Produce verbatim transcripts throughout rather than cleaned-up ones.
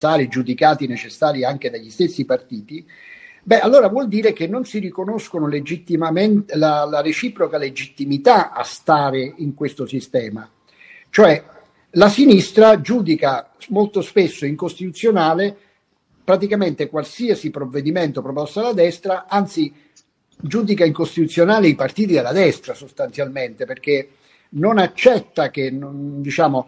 necessari, giudicati necessari anche dagli stessi partiti, beh, allora vuol dire che non si riconoscono legittimamente la, la reciproca legittimità a stare in questo sistema. Cioè, la sinistra giudica molto spesso incostituzionale praticamente qualsiasi provvedimento proposto dalla destra, anzi giudica incostituzionale i partiti della destra sostanzialmente, perché non accetta che, diciamo,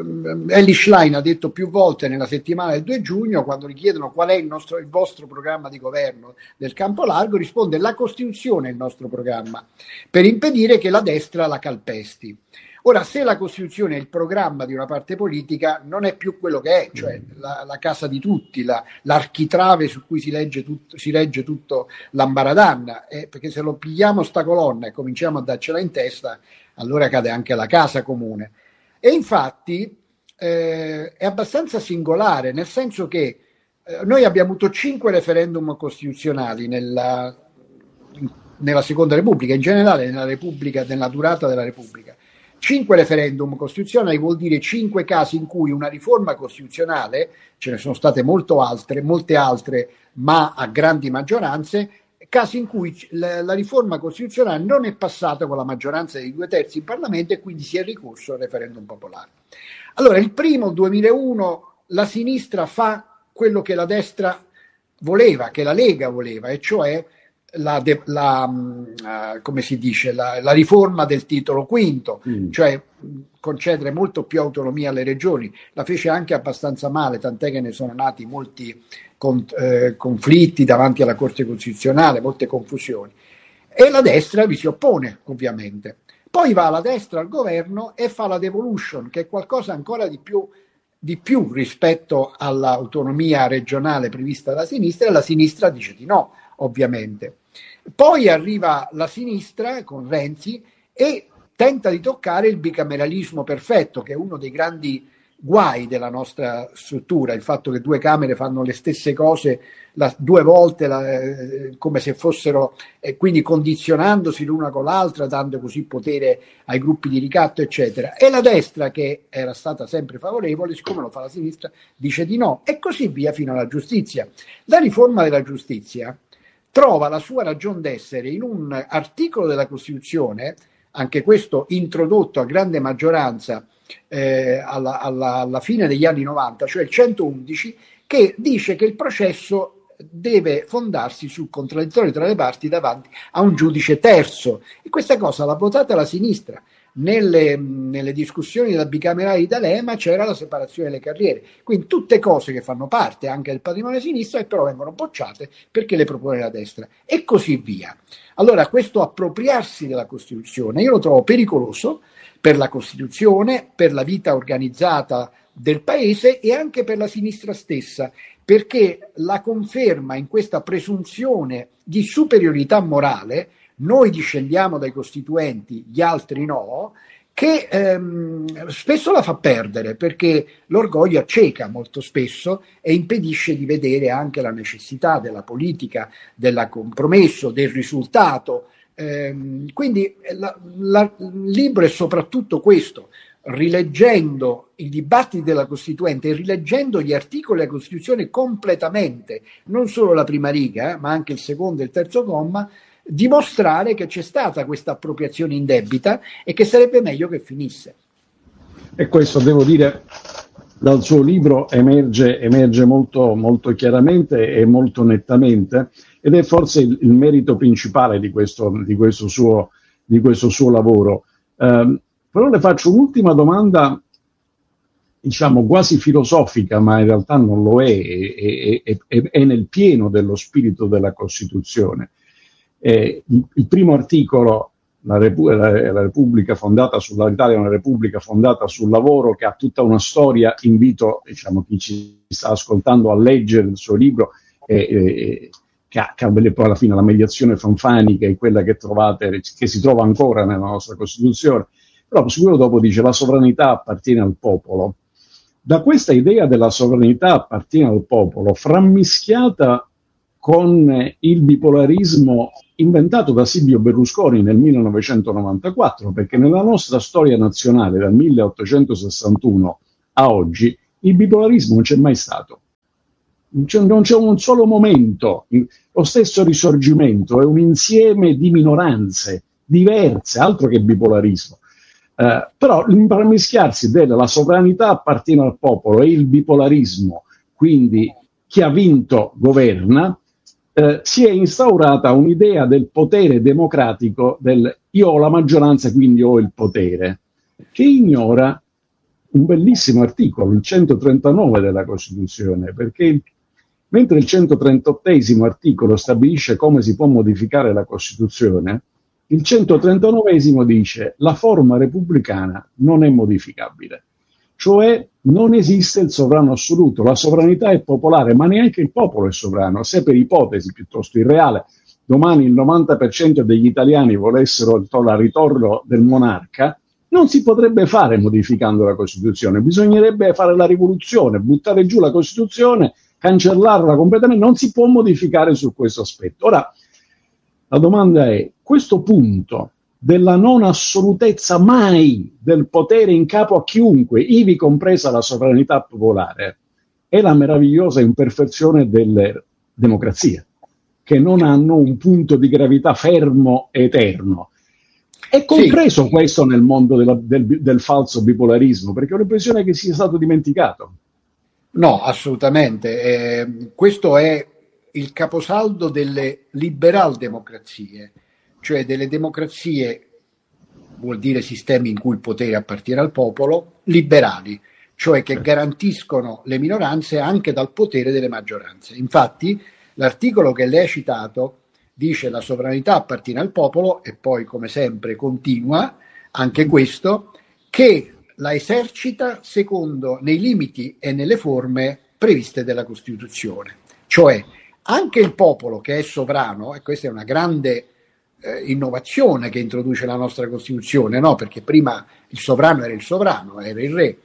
Elly Schlein ha detto più volte nella settimana del due giugno, quando gli chiedono qual è il, nostro, il vostro programma di governo del campo largo, risponde: la Costituzione è il nostro programma, per impedire che la destra la calpesti. Ora, se la Costituzione è il programma di una parte politica, non è più quello che è, cioè la, la casa di tutti, la, l'architrave su cui si, legge tutto, si regge tutto l'ambaradanna, eh, perché se lo pigliamo sta colonna e cominciamo a darcela in testa, allora cade anche la casa comune. E infatti eh, è abbastanza singolare, nel senso che eh, noi abbiamo avuto cinque referendum costituzionali nella, in, nella Seconda Repubblica, in generale nella Repubblica, nella durata della Repubblica. Cinque referendum costituzionali vuol dire cinque casi in cui una riforma costituzionale, ce ne sono state molto altre, molte altre, ma a grandi maggioranze, casi in cui la, la riforma costituzionale non è passata con la maggioranza dei due terzi in Parlamento e quindi si è ricorso al referendum popolare. Allora, il primo, duemilauno, la sinistra fa quello che la destra voleva, che la Lega voleva, e cioè la, de, la uh, come si dice, la, la riforma del titolo quinto, mm. cioè concedere molto più autonomia alle regioni. La fece anche abbastanza male, tant'è che ne sono nati molti con, eh, conflitti davanti alla Corte Costituzionale, molte confusioni. E la destra vi si oppone, ovviamente. Poi va la destra al governo e fa la devolution, che è qualcosa ancora di più, di più rispetto all'autonomia regionale prevista dalla sinistra, e la sinistra dice di no, ovviamente. Poi arriva la sinistra con Renzi e tenta di toccare il bicameralismo perfetto, che è uno dei grandi guai della nostra struttura, il fatto che due Camere fanno le stesse cose la, due volte, la, eh, come se fossero, eh, quindi condizionandosi l'una con l'altra, dando così potere ai gruppi di ricatto, eccetera. E la destra, che era stata sempre favorevole, siccome lo fa la sinistra, dice di no, e così via fino alla giustizia. La riforma della giustizia trova la sua ragion d'essere in un articolo della Costituzione, anche questo introdotto a grande maggioranza eh, alla, alla, alla fine degli anni novanta, cioè il centoundici, che dice che il processo deve fondarsi sul contraddittorio tra le parti davanti a un giudice terzo, e questa cosa l'ha votata la sinistra. Nelle, nelle discussioni della bicamerale di D'Alema c'era la separazione delle carriere, quindi tutte cose che fanno parte anche del patrimonio sinistra e però vengono bocciate perché le propone la destra, e così via. Allora, questo appropriarsi della Costituzione io lo trovo pericoloso per la Costituzione, per la vita organizzata del Paese e anche per la sinistra stessa, perché la conferma in questa presunzione di superiorità morale, noi discendiamo dai costituenti, gli altri no, che ehm, spesso la fa perdere, perché l'orgoglio acceca molto spesso e impedisce di vedere anche la necessità della politica, del compromesso, del risultato. Ehm, quindi la, la, il libro è soprattutto questo: rileggendo i dibattiti della Costituente e rileggendo gli articoli della Costituzione completamente, non solo la prima riga, eh, ma anche il secondo e il terzo comma, dimostrare che c'è stata questa appropriazione indebita e che sarebbe meglio che finisse. E questo, devo dire, dal suo libro emerge, emerge molto, molto chiaramente e molto nettamente, ed è forse il, il merito principale di questo, di questo, suo, di questo suo lavoro. Um, però le faccio un'ultima domanda, diciamo quasi filosofica, ma in realtà non lo è, è, è, è, è nel pieno dello spirito della Costituzione. Eh, il, il primo articolo, la, Repu- la, la Repubblica fondata sulla l'Italia è una Repubblica fondata sul lavoro, che ha tutta una storia. Invito, diciamo, chi ci sta ascoltando a leggere il suo libro, eh, eh, che, ha, che ha poi alla fine la mediazione Fanfani, che è quella che trovate, che si trova ancora nella nostra Costituzione. Però subito dopo dice: la sovranità appartiene al popolo. Da questa idea della sovranità appartiene al popolo, frammischiata con il bipolarismo inventato da Silvio Berlusconi nel millenovecentonovantaquattro, perché nella nostra storia nazionale dal milleottocentosessantuno a oggi il bipolarismo non c'è mai stato. Cioè, non c'è un solo momento. Lo stesso Risorgimento è un insieme di minoranze diverse, altro che bipolarismo. Eh, però l'immischiarsi della sovranità appartiene al popolo e il bipolarismo, quindi chi ha vinto governa, eh, si è instaurata un'idea del potere democratico, del io ho la maggioranza quindi ho il potere, che ignora un bellissimo articolo, il centotrentanove della Costituzione, perché il, mentre il centotrentaottesimo articolo stabilisce come si può modificare la Costituzione, il centotrentanovesimo dice la forma repubblicana non è modificabile, cioè non esiste il sovrano assoluto, la sovranità è popolare, ma neanche il popolo è sovrano. Se per ipotesi piuttosto irreale domani il novanta per cento degli italiani volessero il ritorno del monarca, non si potrebbe fare modificando la Costituzione, bisognerebbe fare la rivoluzione, buttare giù la Costituzione, cancellarla completamente, non si può modificare su questo aspetto. Ora, la domanda è, questo punto della non assolutezza mai del potere in capo a chiunque, ivi compresa la sovranità popolare, è la meravigliosa imperfezione delle democrazie, che non hanno un punto di gravità fermo e eterno. È compreso sì. Questo nel mondo della, del, del falso bipolarismo, perché ho l'impressione che sia stato dimenticato. No, assolutamente. Eh, questo è il caposaldo delle liberal democrazie, cioè delle democrazie, vuol dire sistemi in cui il potere appartiene al popolo, liberali, cioè che garantiscono le minoranze anche dal potere delle maggioranze. Infatti, l'articolo che lei ha citato dice la sovranità appartiene al popolo e poi, come sempre, continua anche questo, che la esercita secondo nei limiti e nelle forme previste dalla Costituzione. Cioè, anche il popolo che è sovrano, e questa è una grande eh, innovazione che introduce la nostra Costituzione, no? Perché prima il sovrano era il sovrano, era il re,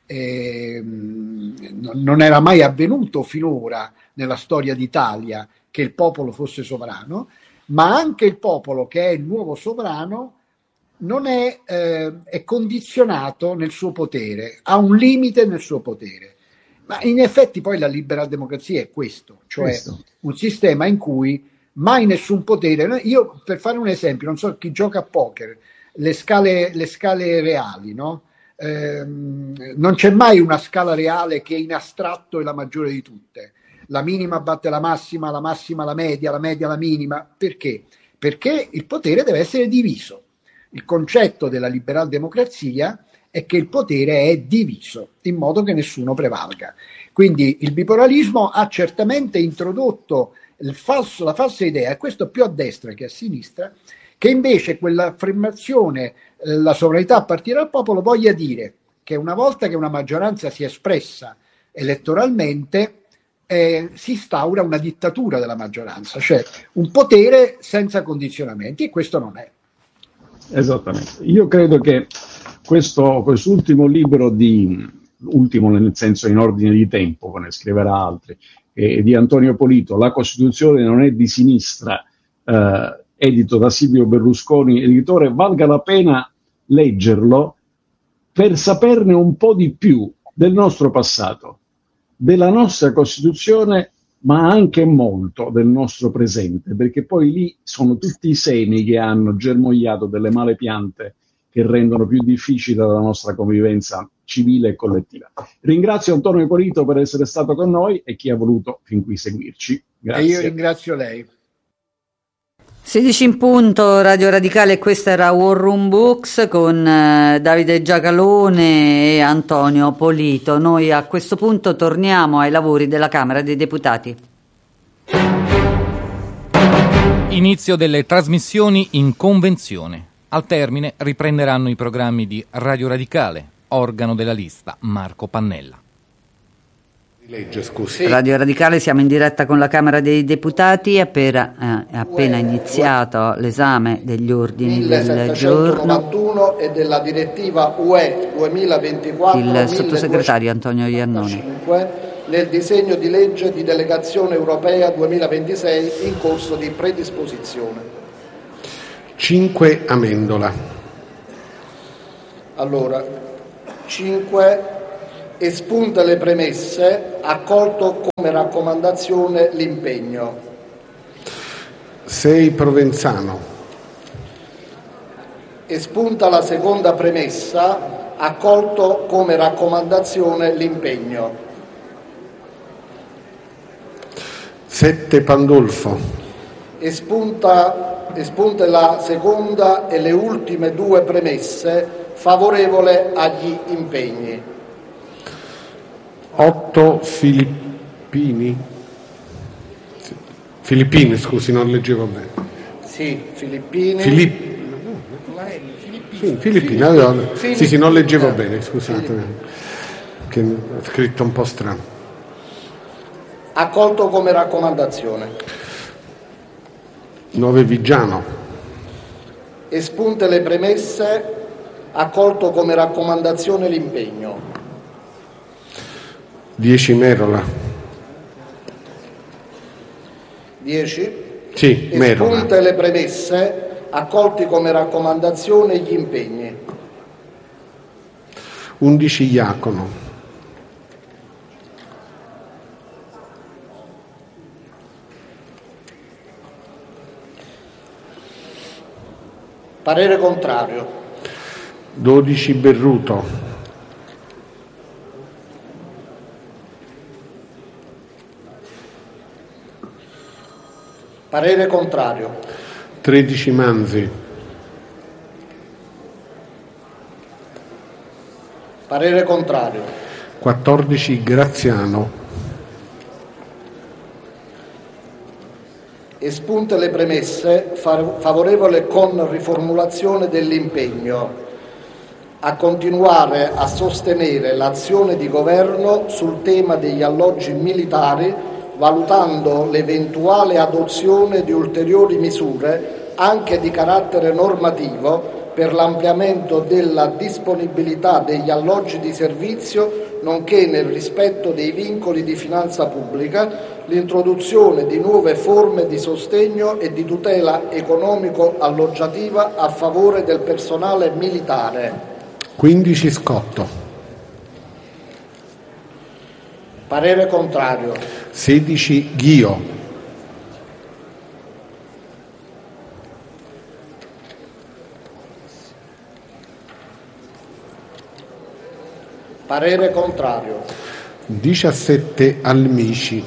e, mh, non era mai avvenuto finora nella storia d'Italia che il popolo fosse sovrano, ma anche il popolo che è il nuovo sovrano non è, eh, è condizionato nel suo potere, ha un limite nel suo potere. Ma in effetti poi la liberal democrazia è questo, cioè questo. Un sistema in cui mai nessun potere. Io, per fare un esempio, non so chi gioca a poker, le scale, le scale reali, no? Ehm, non c'è mai una scala reale che in astratto è la maggiore di tutte. La minima batte la massima, la massima la media, la media la minima. Perché? Perché il potere deve essere diviso. Il concetto della liberal democrazia è che il potere è diviso in modo che nessuno prevalga. Quindi il bipolarismo ha certamente introdotto il falso, la falsa idea, e questo più a destra che a sinistra, che invece quell'affermazione, eh, la sovranità appartiene al popolo, voglia dire che una volta che una maggioranza si è espressa elettoralmente, eh, si instaura una dittatura della maggioranza, cioè un potere senza condizionamenti, e questo non è. Esattamente. Io credo che questo quest'ultimo libro di, ultimo nel senso in ordine di tempo, poi ne scriverà altri, eh, di Antonio Polito, La Costituzione non è di sinistra, eh, edito da Silvio Berlusconi, editore, valga la pena leggerlo per saperne un po' di più del nostro passato, della nostra Costituzione, ma anche molto del nostro presente, perché poi lì sono tutti i semi che hanno germogliato delle male piante che rendono più difficile la nostra convivenza civile e collettiva. Ringrazio Antonio Polito per essere stato con noi e chi ha voluto fin qui seguirci. Grazie. E io ringrazio lei. sedici in punto, Radio Radicale, questa era War Room Books con eh, Davide Giacalone e Antonio Polito. Noi a questo punto torniamo ai lavori della Camera dei Deputati. Inizio delle trasmissioni in convenzione. Al termine riprenderanno i programmi di Radio Radicale, organo della lista Marco Pannella. Legge, scusi. Radio Radicale, siamo in diretta con la Camera dei Deputati, appena, eh, è appena iniziato l'esame degli ordini del giorno e della direttiva U E duemilaventiquattro. Il sottosegretario Antonio Iannoni. Nel disegno di legge di delegazione europea duemilaventisei in corso di predisposizione. cinque Amendola. Allora, cinque Espunte le premesse, accolto come raccomandazione l'impegno. sei Provenzano. Espunta la seconda premessa, accolto come raccomandazione l'impegno. sette Pandolfo. Espunta, espunte la seconda e le ultime due premesse, favorevole agli impegni. otto Filippini. Filippini, scusi, non leggevo bene. Sì, Filippini. Filippi. Sì, Filippini, allora, sì, sì, non leggevo bene, scusate, che ho scritto un po' strano. Accolto come raccomandazione. nove Vigiano. Espunte le premesse, accolto come raccomandazione l'impegno. dieci Merola. dieci. Sì, Merola. Espunte le premesse, accolti come raccomandazione gli impegni. undici Iacono. Parere contrario. dodici Berruto. Parere contrario. tredici Manzi. Parere contrario. quattordici Graziano. Espunte le premesse, favorevole con riformulazione dell'impegno a continuare a sostenere l'azione di governo sul tema degli alloggi militari, valutando l'eventuale adozione di ulteriori misure, anche di carattere normativo, per l'ampliamento della disponibilità degli alloggi di servizio, nonché nel rispetto dei vincoli di finanza pubblica, l'introduzione di nuove forme di sostegno e di tutela economico-alloggiativa a favore del personale militare. quindici Scotto. Parere contrario. sedici Ghio. Parere contrario. diciassette Almici.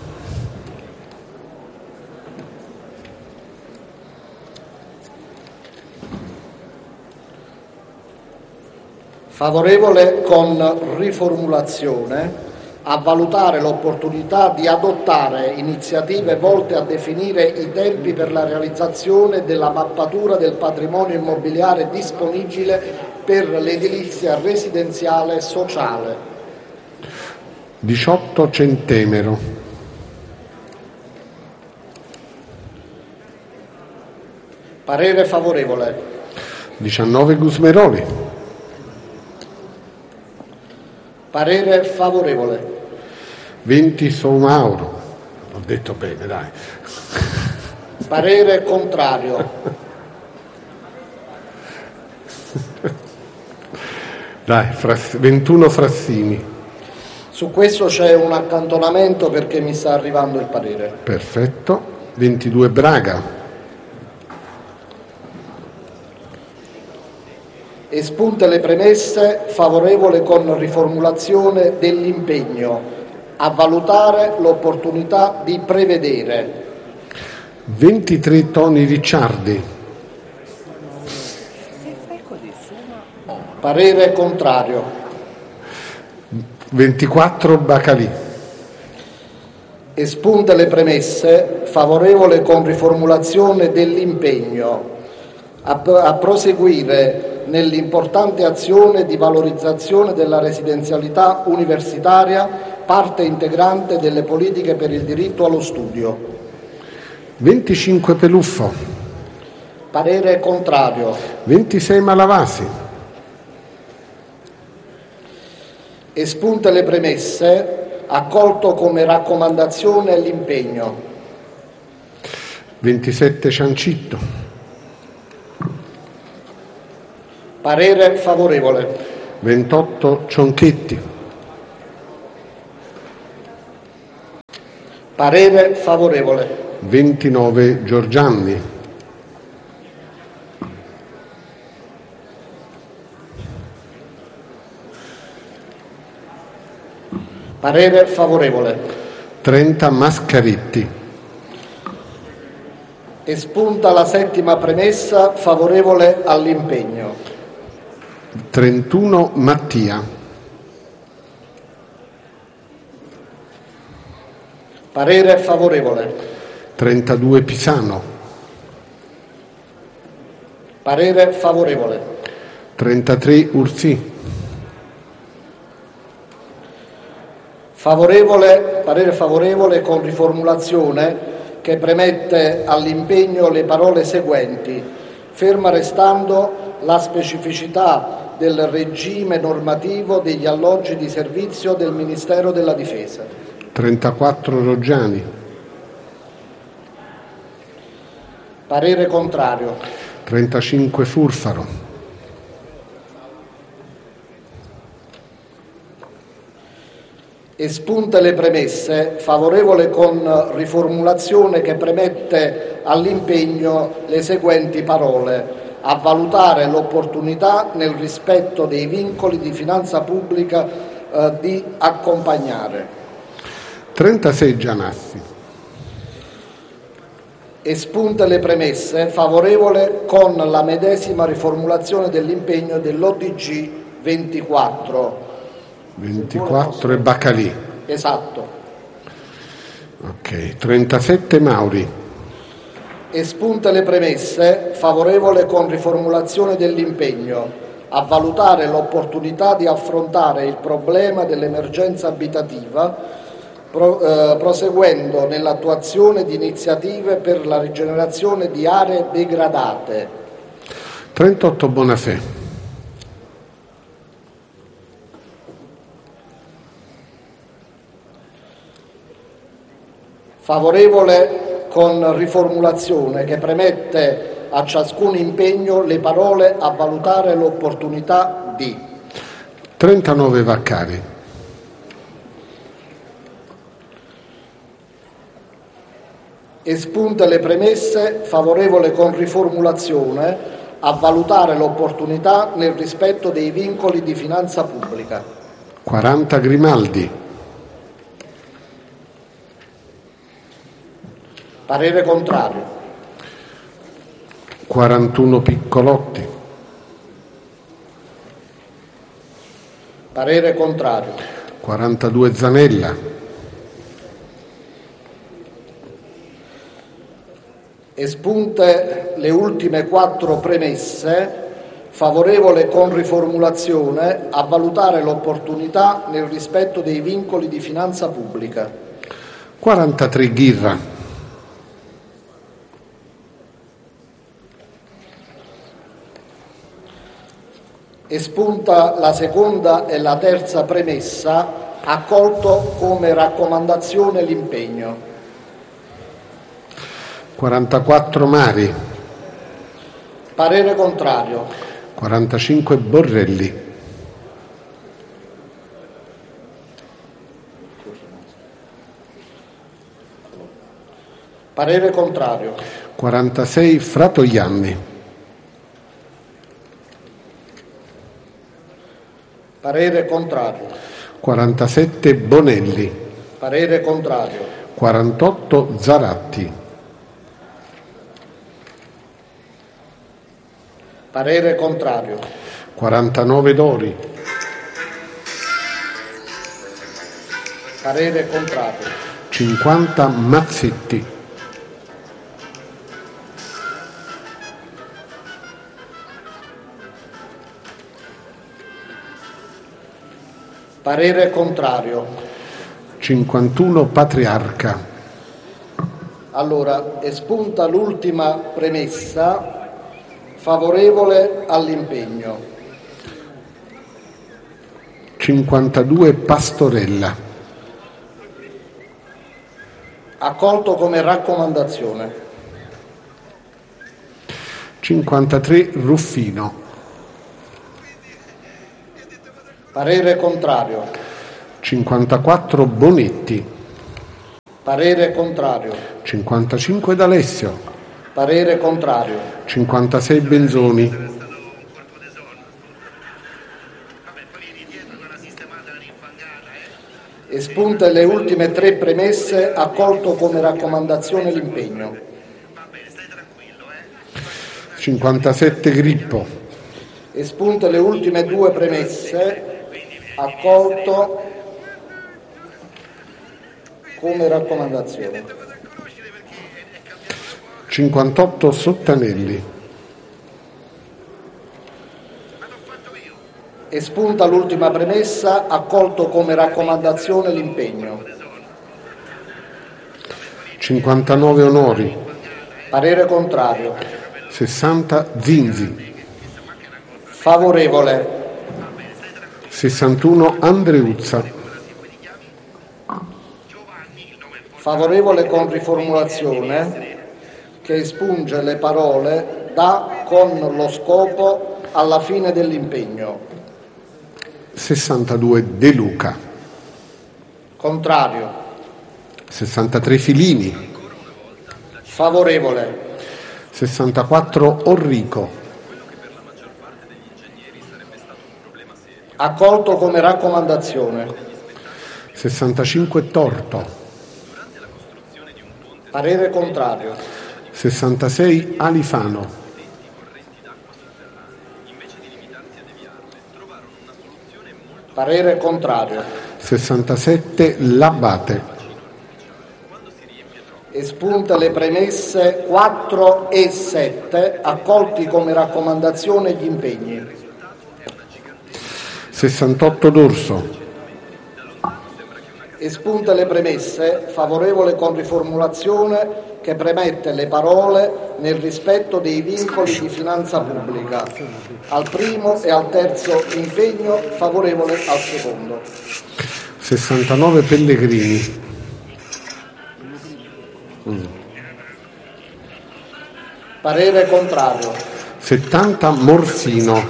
Favorevole con riformulazione a valutare l'opportunità di adottare iniziative volte a definire i tempi per la realizzazione della mappatura del patrimonio immobiliare disponibile per l'edilizia residenziale sociale. diciotto Centemero. Parere favorevole. diciannove Gusmeroli. Parere favorevole. venti Somauro. L'ho detto bene, dai. Parere contrario. Dai, Frass- ventuno Frassini. Su questo c'è un accantonamento perché mi sta arrivando il parere. Perfetto. ventidue Braga. Espunte le premesse, favorevole con riformulazione dell'impegno a valutare l'opportunità di prevedere. ventitré Toni Ricciardi. Parere contrario. ventiquattro Bacalì. Espunte le premesse, favorevole con riformulazione dell'impegno a, a proseguire nell'importante azione di valorizzazione della residenzialità universitaria, parte integrante delle politiche per il diritto allo studio. venticinque Peluffo. Parere contrario. ventisei Malavasi. Espunte le premesse, accolto come raccomandazione l'impegno. ventisette Ciancitto. Parere favorevole. ventotto Cionchetti. Parere favorevole. ventinove Giorgianni. Parere favorevole. trenta Mascaritti. Espunta la settima premessa, favorevole all'impegno. trentuno Mattia. Parere favorevole. trentadue Pisano. Parere favorevole. trentatré Ursì. Favorevole, parere favorevole con riformulazione che premette all'impegno le parole seguenti: ferma restando la specificità del regime normativo degli alloggi di servizio del Ministero della Difesa. trentaquattro Roggiani. Parere contrario. trentacinque Furfaro. Espunte le premesse, favorevole con riformulazione che premette all'impegno le seguenti parole: a valutare l'opportunità, nel rispetto dei vincoli di finanza pubblica, eh, di accompagnare. trentasei Gianassi. Espunte le premesse, favorevole con la medesima riformulazione dell'impegno dell'O D G ventiquattro. ventiquattro e Baccalì. Esatto. Ok, trentasette Mauri. Espunte le premesse, favorevole con riformulazione dell'impegno a valutare l'opportunità di affrontare il problema dell'emergenza abitativa pro, eh, proseguendo nell'attuazione di iniziative per la rigenerazione di aree degradate. trentotto Bonafè. Favorevole con riformulazione che premette a ciascun impegno le parole a valutare l'opportunità di. trentanove Vaccari. Espunte le premesse, favorevole con riformulazione a valutare l'opportunità nel rispetto dei vincoli di finanza pubblica. quaranta Grimaldi. Parere contrario. quarantuno Piccolotti. Parere contrario. quarantadue Zanella. Espunte le ultime quattro premesse, favorevole con riformulazione a valutare l'opportunità nel rispetto dei vincoli di finanza pubblica. quarantatré Ghirra. Espunta la seconda e la terza premessa, accolto come raccomandazione l'impegno. quarantaquattro Mari. Parere contrario. quarantacinque Borrelli. Parere contrario. quarantasei Fratoianni. Parere contrario. quarantasette Bonelli. Parere contrario. quarantotto Zaratti. Parere contrario. quarantanove Dori. Parere contrario. cinquanta Mazzetti. Parere contrario. cinquantuno Patriarca. Allora, espunta l'ultima premessa, favorevole all'impegno. cinquantadue Pastorella. Accolto come raccomandazione. cinquantatré Ruffino. Parere contrario. cinquantaquattro Bonetti. Parere contrario. cinquantacinque D'Alessio. Parere contrario. cinquantasei Benzoni. Espunte le ultime tre premesse, accolto come raccomandazione l'impegno. cinquantasette Grippo. Espunte le ultime due premesse, accolto come raccomandazione. cinquantotto Sottanelli. Espunta l'ultima premessa, accolto come raccomandazione l'impegno. cinquantanove Onori. Parere contrario. sessanta Zinzi. Favorevole. sessantuno Andreuzza. Favorevole con riformulazione che espunge le parole da con lo scopo alla fine dell'impegno. sessantadue De Luca. Contrario. sessantatré Filini. Favorevole. sessantaquattro Orrico. Accolto come raccomandazione. sessantacinque Torto. Parere contrario. sessantasei Alifano. Parere contrario. sessantasette Labate. Espunte le premesse quattro e sette, accolti come raccomandazione gli impegni. sessantotto D'Orso. Espunte le premesse, favorevole con riformulazione che premette le parole nel rispetto dei vincoli di finanza pubblica. Al primo e al terzo impegno, favorevole al secondo. sessantanove Pellegrini. Mm. Parere contrario. settanta Morsino.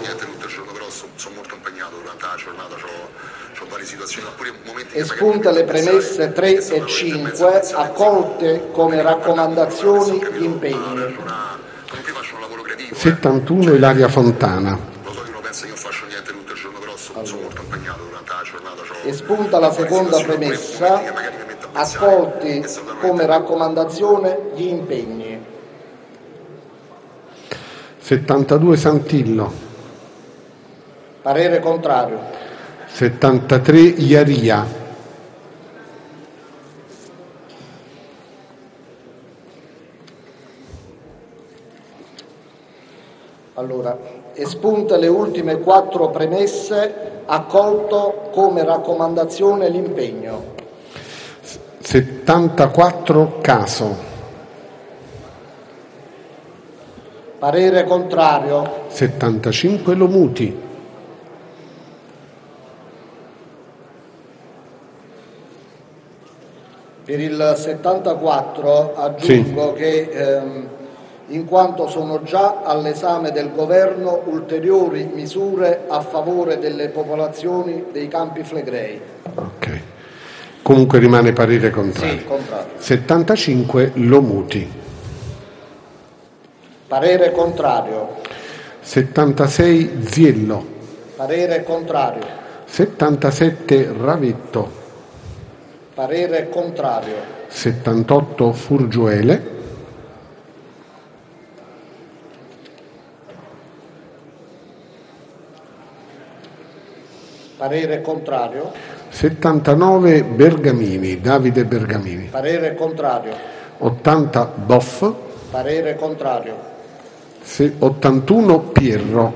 Espunte le premesse tre e cinque, accolte come raccomandazioni gli impegni. settantuno Ilaria Fontana. Espunta la seconda premessa, accolti come raccomandazione gli impegni. settantadue Santillo. Parere contrario. settantatré Iaria. Allora, espunte le ultime quattro premesse, accolto come raccomandazione l'impegno. settantaquattro Caso. Parere contrario. settantacinque Lomuti. Per il settantaquattro aggiungo sì. che ehm, in quanto sono già all'esame del governo ulteriori misure a favore delle popolazioni dei Campi Flegrei. Ok. Comunque rimane parere contrario. Sì, contrario. settantacinque Lomuti. Parere contrario. settantasei Ziello. Parere contrario. settantasette Ravetto. Parere contrario. settantotto Furgiuele. Parere contrario. settantanove Bergamini, Davide Bergamini. Parere contrario. ottanta Boff. Parere contrario. ottantuno Pierro.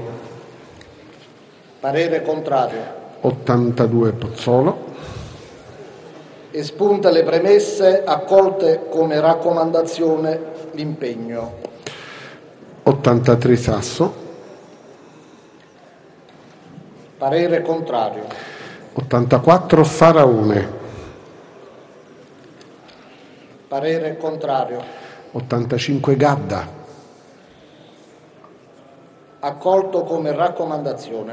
Parere contrario. ottantadue Pozzolo. Espunte le premesse, accolte come raccomandazione l'impegno. ottantatré Sasso. Parere contrario. ottantaquattro Faraone. Parere contrario. ottantacinque Gadda. Accolto come raccomandazione.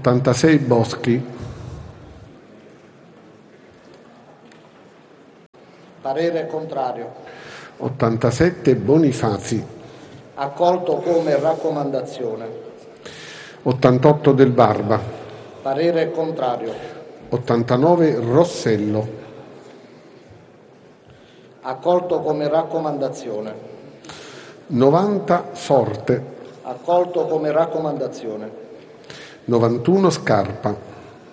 ottantasei Boschi. Parere contrario. ottantasette Bonifazi. Accolto come raccomandazione. ottantotto Del Barba. Parere contrario. ottantanove Rossello. Accolto come raccomandazione. novanta Forte. Accolto come raccomandazione. novantuno Scarpa.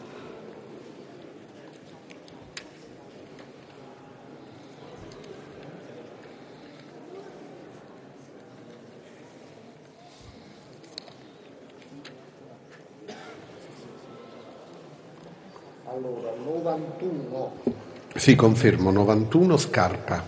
Allora, novantuno. Sì, confermo, novantuno Scarpa.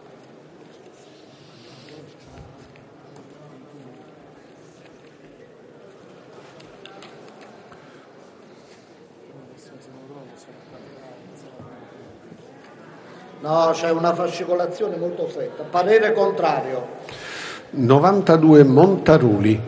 No, c'è una fascicolazione molto stretta. Parere contrario. novantadue Montaruli.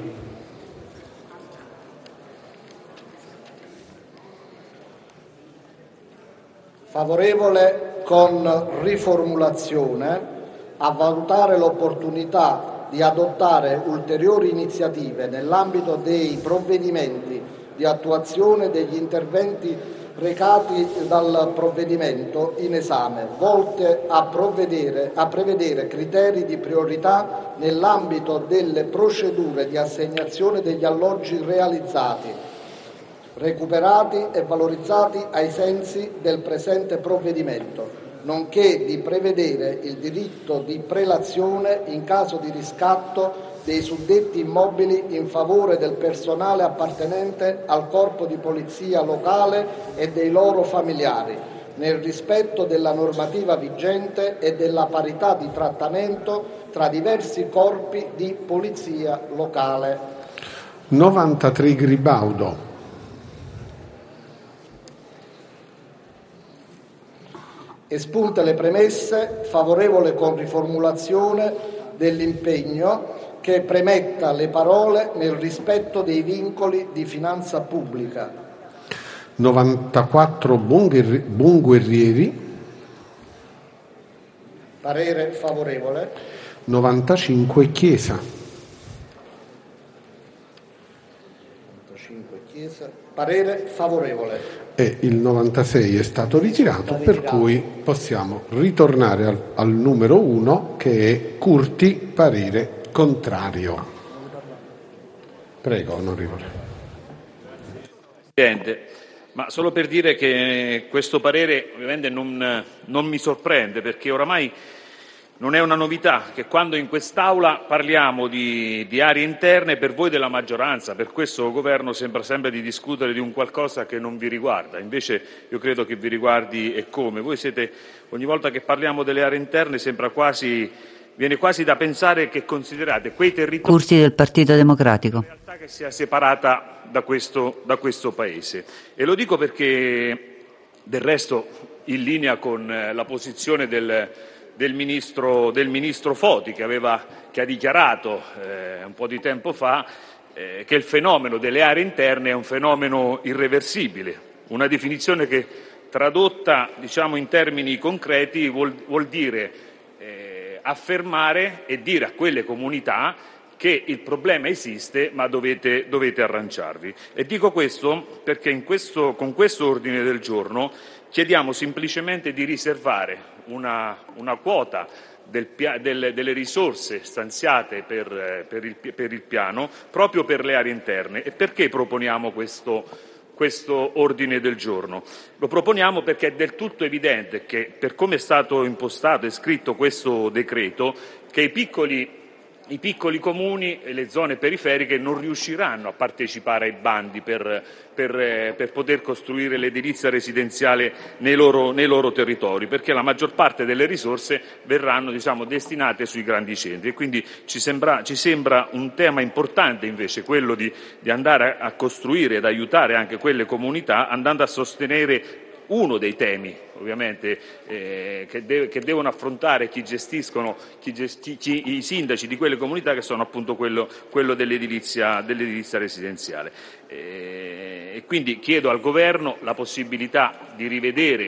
Favorevole con riformulazione a valutare l'opportunità di adottare ulteriori iniziative nell'ambito dei provvedimenti di attuazione degli interventi recati dal provvedimento in esame, volte a, provvedere, a prevedere criteri di priorità nell'ambito delle procedure di assegnazione degli alloggi realizzati, recuperati e valorizzati ai sensi del presente provvedimento, nonché di prevedere il diritto di prelazione in caso di riscatto dei suddetti immobili in favore del personale appartenente al corpo di polizia locale e dei loro familiari, nel rispetto della normativa vigente e della parità di trattamento tra diversi corpi di polizia locale. novantatré Gribaudo. Espunte le premesse, favorevole con riformulazione dell'impegno che premetta le parole nel rispetto dei vincoli di finanza pubblica. novantaquattro Buonguerrieri. Parere favorevole. novantacinque Chiesa. novantacinque Chiesa. Parere favorevole. E il novantasei è stato ritirato, per cui possiamo ritornare al, al numero uno, che è Curti, parere contrario. Prego, onorevole. Presidente, ma solo per dire che questo parere ovviamente non, non mi sorprende, perché oramai non è una novità che quando in quest'Aula parliamo di, di aree interne, per voi della maggioranza, per questo governo, sembra sempre di discutere di un qualcosa che non vi riguarda. Invece io credo che vi riguardi e come. Voi siete, ogni volta che parliamo delle aree interne, sembra quasi, viene quasi da pensare che considerate quei territori Curti del Partito Democratico. una realtà che sia separata da questo, da questo Paese. E lo dico perché, del resto, in linea con la posizione del Del ministro, del ministro Foti, che, aveva, che ha dichiarato eh, un po' di tempo fa eh, che il fenomeno delle aree interne è un fenomeno irreversibile, una definizione che tradotta, diciamo, in termini concreti vuol, vuol dire eh, affermare e dire a quelle comunità che il problema esiste, ma dovete, dovete arrangiarvi. E dico questo perché in questo, con questo ordine del giorno chiediamo semplicemente di riservare una, una quota del, del, delle risorse stanziate per, per, il, per il piano proprio per le aree interne. E perché proponiamo questo, questo ordine del giorno? Lo proponiamo perché è del tutto evidente che, per come è stato impostato e scritto questo decreto, che i piccoli I piccoli comuni e le zone periferiche non riusciranno a partecipare ai bandi per, per, per poter costruire l'edilizia residenziale nei loro, nei loro territori, perché la maggior parte delle risorse verranno, diciamo, destinate sui grandi centri. E quindi ci sembra, ci sembra un tema importante invece quello di, di andare a costruire ed aiutare anche quelle comunità, andando a sostenere uno dei temi, ovviamente, eh, che, de- che devono affrontare chi gestiscono chi gesti- chi, i sindaci di quelle comunità, che sono appunto quello, quello dell'edilizia, dell'edilizia residenziale. Eh, e quindi chiedo al Governo la possibilità di rivedere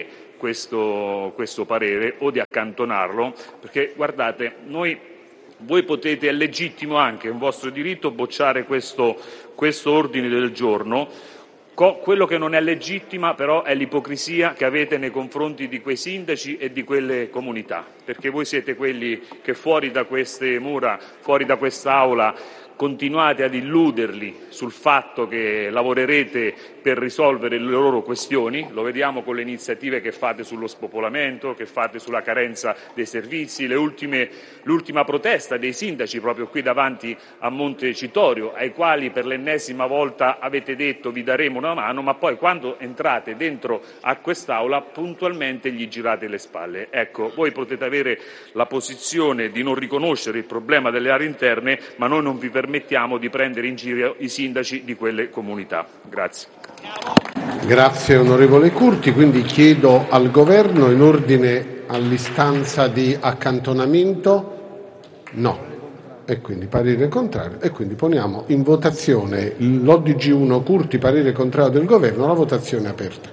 questo, questo parere o di accantonarlo, perché guardate, noi, voi potete, è legittimo anche, è un vostro diritto bocciare questo, questo ordine del giorno. Co- quello che non è legittima però è l'ipocrisia che avete nei confronti di quei sindaci e di quelle comunità, perché voi siete quelli che fuori da queste mura, fuori da quest'Aula, continuate ad illuderli sul fatto che lavorerete per risolvere le loro questioni, lo vediamo con le iniziative che fate sullo spopolamento, che fate sulla carenza dei servizi, le ultime, l'ultima protesta dei sindaci proprio qui davanti a Montecitorio, ai quali per l'ennesima volta avete detto vi daremo una mano, ma poi quando entrate dentro a quest'Aula puntualmente gli girate le spalle. Ecco, voi potete avere la posizione di non riconoscere il problema delle aree interne, ma noi non vi permettiamo di prendere in giro i sindaci di quelle comunità. Grazie. Grazie onorevole Curti, quindi chiedo al Governo in ordine all'istanza di accantonamento no, e quindi parere contrario, e quindi poniamo in votazione l'O D G uno Curti, parere contrario del Governo, la votazione è aperta.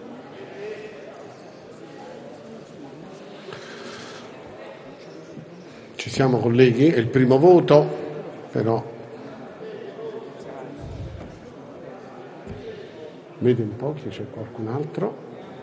Ci siamo colleghi? È il primo voto, però vedo un po' che c'è qualcun altro.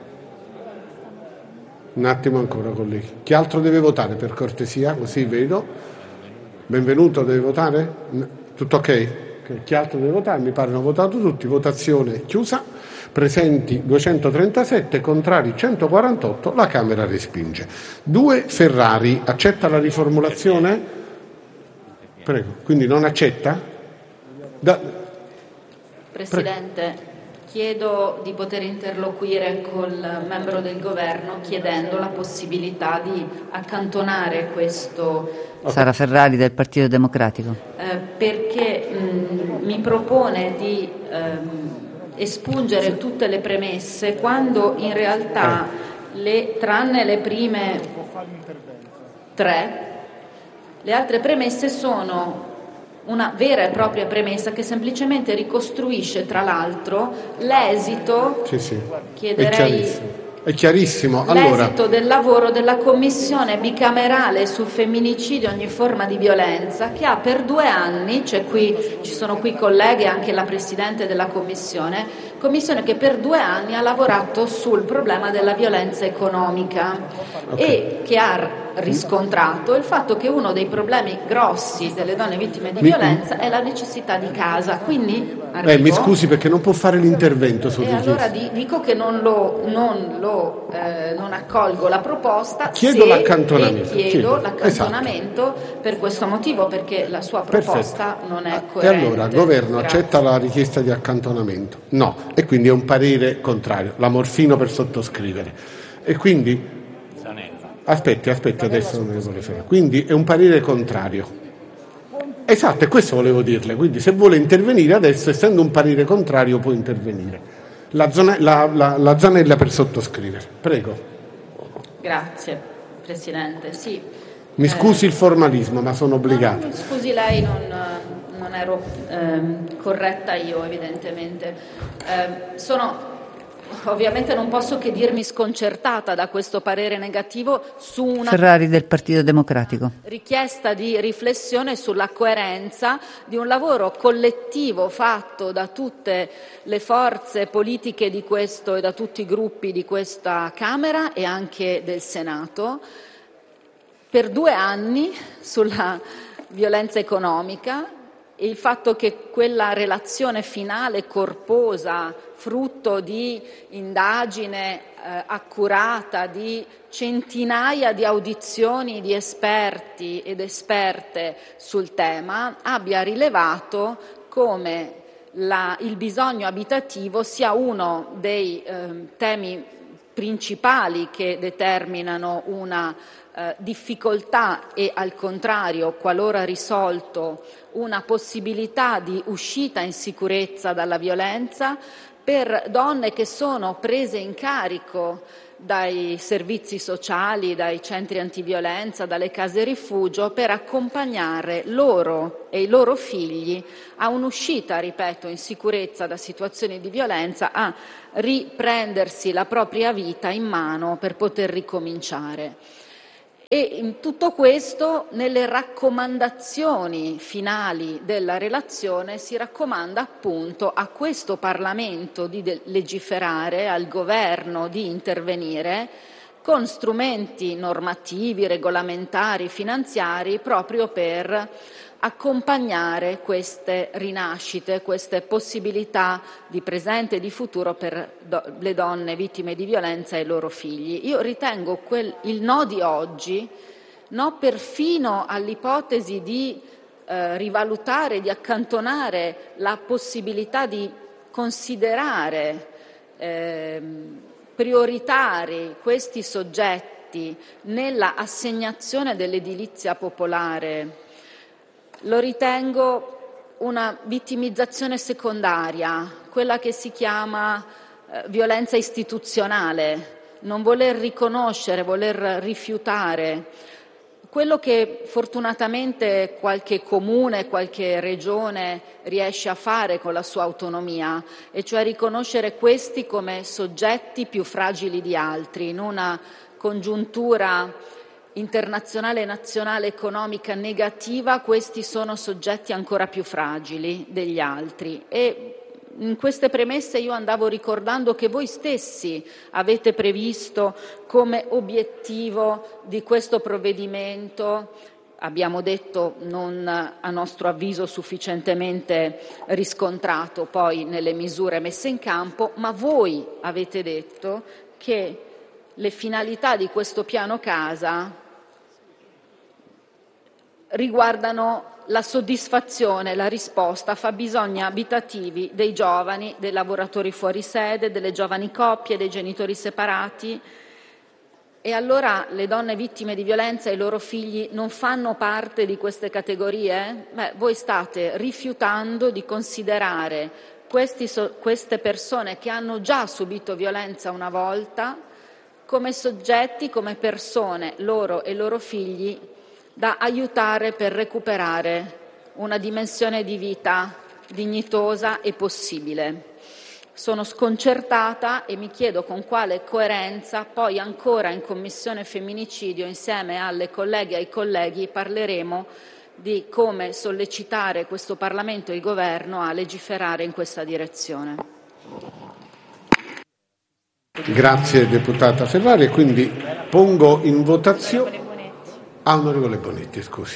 Un attimo ancora, colleghi. Chi altro deve votare, per cortesia? Così vedo. Benvenuto, deve votare? Tutto ok? Chi altro deve votare? Mi pare hanno votato tutti. Votazione chiusa. Presenti duecentotrentasette, contrari centoquarantotto. La Camera respinge. due Ferrari. Accetta la riformulazione? Prego. Quindi non accetta? Da... Presidente. Prego. Chiedo di poter interloquire col membro del Governo chiedendo la possibilità di accantonare questo. Sara Ferrari del Partito Democratico. Eh, perché mh, mi propone di ehm, espungere tutte le premesse quando in realtà, le, tranne le prime tre, le altre premesse sono una vera e propria premessa che semplicemente ricostruisce, tra l'altro, l'esito, sì, sì. chiederei, è chiarissimo, è chiarissimo. L'esito allora... del lavoro della Commissione bicamerale sul femminicidio e ogni forma di violenza, che ha per due anni, cioè qui, ci sono qui colleghi, anche la Presidente della Commissione, Commissione che per due anni ha lavorato sul problema della violenza economica, okay. E che ha riscontrato il fatto che uno dei problemi grossi delle donne vittime di mi, violenza è la necessità di casa. Quindi arrivo, eh, mi scusi perché non può fare l'intervento su e richiesta. Allora di, dico che non lo, non, lo eh, non accolgo la proposta. Chiedo se, l'accantonamento. Chiedo, chiedo l'accantonamento esatto. Per questo motivo, perché la sua proposta Perfetto. Non è coerente. E allora il Governo Grazie. Accetta la richiesta di accantonamento? No, e quindi è un parere contrario. La Morfino per sottoscrivere. E quindi Aspetti, aspetti, adesso non ne vuole fare. Quindi è un parere contrario. Esatto, e questo volevo dirle. Quindi se vuole intervenire adesso, essendo un parere contrario, può intervenire. La, zona, la, la, la Zanella per sottoscrivere. Prego. Grazie, Presidente. Sì. Mi scusi eh, il formalismo, ma sono obbligato. No, scusi lei, non, non ero eh, corretta io, evidentemente. Eh, sono... Ovviamente non posso che dirmi sconcertata da questo parere negativo su una Ferrari del Partito Democratico. richiesta di riflessione sulla coerenza di un lavoro collettivo fatto da tutte le forze politiche di questo e da tutti i gruppi di questa Camera e anche del Senato per due anni sulla violenza economica. E il fatto che quella relazione finale corposa, frutto di indagine eh, accurata, di centinaia di audizioni di esperti ed esperte sul tema, abbia rilevato come la, il bisogno abitativo sia uno dei eh, temi principali che determinano una eh, difficoltà e, al contrario, qualora risolto, una possibilità di uscita in sicurezza dalla violenza per donne che sono prese in carico dai servizi sociali, dai centri antiviolenza, dalle case rifugio, per accompagnare loro e i loro figli a un'uscita, ripeto, in sicurezza da situazioni di violenza, a riprendersi la propria vita in mano per poter ricominciare. E in tutto questo, nelle raccomandazioni finali della relazione, si raccomanda appunto a questo Parlamento di legiferare, al Governo di intervenire con strumenti normativi, regolamentari, finanziari, proprio per accompagnare queste rinascite, queste possibilità di presente e di futuro per do- le donne vittime di violenza e i loro figli. Io ritengo quel, il no di oggi, no perfino all'ipotesi di eh, rivalutare, di accantonare la possibilità di considerare eh, prioritari questi soggetti nella assegnazione dell'edilizia popolare. Lo ritengo una vittimizzazione secondaria, quella che si chiama eh, violenza istituzionale, non voler riconoscere, voler rifiutare quello che fortunatamente qualche comune, qualche regione riesce a fare con la sua autonomia, e cioè riconoscere questi come soggetti più fragili di altri, in una congiuntura internazionale e nazionale economica negativa. Questi sono soggetti ancora più fragili degli altri. E in queste premesse io andavo ricordando che voi stessi avete previsto come obiettivo di questo provvedimento, abbiamo detto non a nostro avviso sufficientemente riscontrato poi nelle misure messe in campo, ma voi avete detto che le finalità di questo piano casa riguardano la soddisfazione, la risposta a fabbisogni abitativi dei giovani, dei lavoratori fuori sede, delle giovani coppie, dei genitori separati. E allora le donne vittime di violenza e i loro figli non fanno parte di queste categorie? Beh, voi state rifiutando di considerare questi, queste persone che hanno già subito violenza una volta come soggetti, come persone, loro e i loro figli, da aiutare per recuperare una dimensione di vita dignitosa e possibile. Sono sconcertata e mi chiedo con quale coerenza poi ancora in Commissione Femminicidio, insieme alle colleghe e ai colleghi, parleremo di come sollecitare questo Parlamento e il Governo a legiferare in questa direzione. Grazie deputata Ferrari, e quindi pongo in votazione. Ah, onorevole Bonetti, scusi.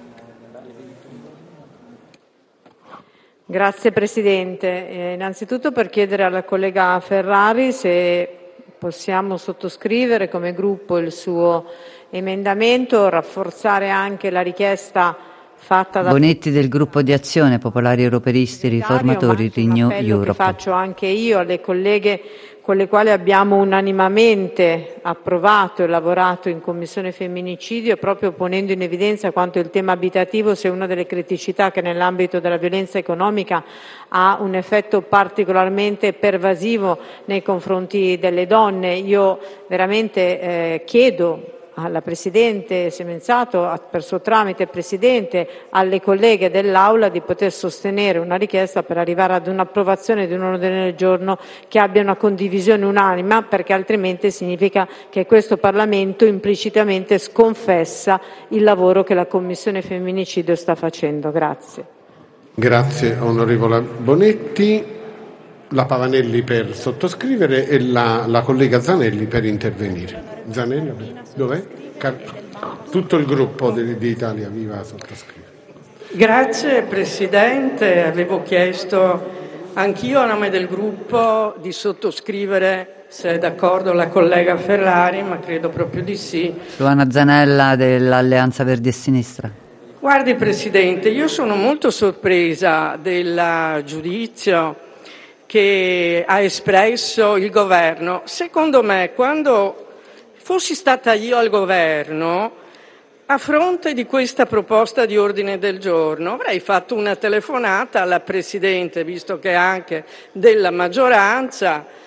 Grazie Presidente. Eh, innanzitutto per chiedere alla collega Ferrari se possiamo sottoscrivere come gruppo il suo emendamento, rafforzare anche la richiesta fatta da Bonetti del gruppo di Azione Popolari Europeisti Riformatori Renew Europe. Che faccio anche io alle colleghe con le quali abbiamo unanimemente approvato e lavorato in Commissione Femminicidio, proprio ponendo in evidenza quanto il tema abitativo sia una delle criticità che nell'ambito della violenza economica ha un effetto particolarmente pervasivo nei confronti delle donne. Io veramente eh, chiedo alla Presidente Semenzato, per suo tramite Presidente, alle colleghe dell'Aula di poter sostenere una richiesta per arrivare ad un'approvazione di un ordine del giorno che abbia una condivisione unanima, perché altrimenti significa che questo Parlamento implicitamente sconfessa il lavoro che la Commissione Femminicidio sta facendo. Grazie. Grazie onorevole Bonetti. La Pavanelli per sottoscrivere e la, la collega Zanelli per intervenire. Zanelli, dov'è? Car- tutto il gruppo di, di Italia Viva a sottoscrivere. Grazie Presidente, avevo chiesto anch'io a nome del gruppo di sottoscrivere, se è d'accordo la collega Ferrari, ma credo proprio di sì. Luana Zanella dell'Alleanza Verdi e Sinistra. Guardi Presidente, io sono molto sorpresa del giudizio che ha espresso il Governo. Secondo me, quando fossi stata io al Governo, a fronte di questa proposta di ordine del giorno, avrei fatto una telefonata alla Presidente, visto che è anche della maggioranza,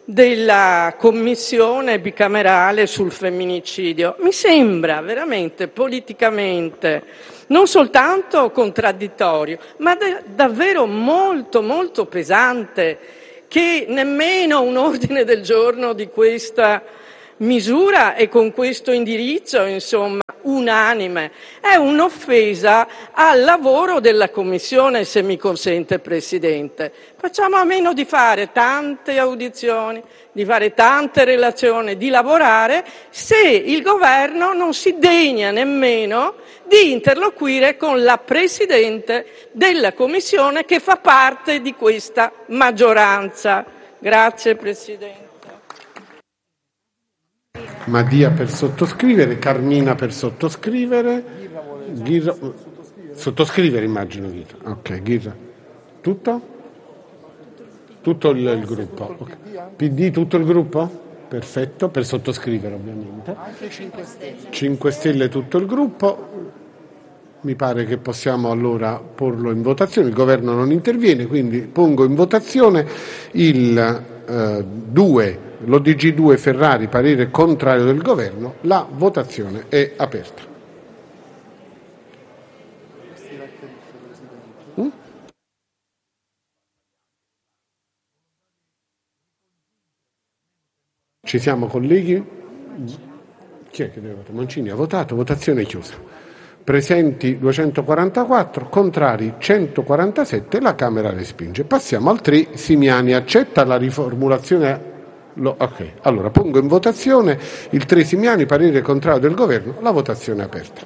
della commissione bicamerale sul femminicidio. Mi sembra veramente politicamente non soltanto contraddittorio, ma da- davvero molto molto pesante che nemmeno un ordine del giorno di questa misura e con questo indirizzo, insomma, unanime, è un'offesa al lavoro della Commissione, se mi consente, Presidente. Facciamo a meno di fare tante audizioni, di fare tante relazioni, di lavorare, se il Governo non si degna nemmeno di interloquire con la Presidente della Commissione che fa parte di questa maggioranza. Grazie, Presidente. Madia per sottoscrivere, Carmina per sottoscrivere, Ghirra, sottoscrivere immagino Ghirra. Ok, Ghirra. Tutto? Tutto il, il gruppo. Okay. P D tutto il gruppo? Perfetto, per sottoscrivere ovviamente. Anche cinque Stelle. cinque Stelle tutto il gruppo. Mi pare che possiamo allora porlo in votazione. Il governo non interviene, quindi pongo in votazione il eh, due. L'O D G due Ferrari, parere contrario del governo. La votazione è aperta. Mm? Ci siamo, colleghi? Chi è che deve votare? Mancini ha votato, votazione chiusa. Presenti duecentoquarantaquattro, contrari centoquarantasette, la Camera respinge. Passiamo al tre. Simiani accetta la riformulazione. Lo, ok, allora pongo in votazione il tre Simiani, parere contrario del governo, la votazione è aperta.